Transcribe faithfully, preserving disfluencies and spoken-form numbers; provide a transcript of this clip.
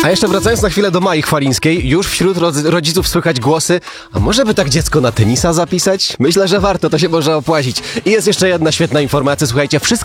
A jeszcze wracając na chwilę do Mai Chwalińskiej, już wśród rodz- rodziców słychać głosy, a może by tak dziecko na tenisa zapisać? Myślę, że warto, to się może opłacić. I jest jeszcze jedna świetna informacja, słuchajcie, wszystko